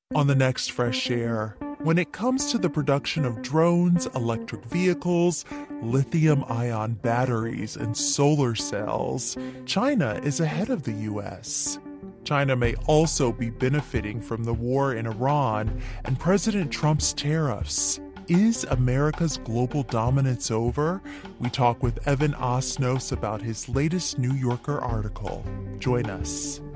On the next Fresh Air, when it comes to the production of drones, electric vehicles, lithium ion batteries, and solar cells, China is ahead of the US. China may also be benefiting from the war in Iran and President Trump's tariffs. Is America's global dominance over? We talk with Evan Osnos about his latest New Yorker article. Join us.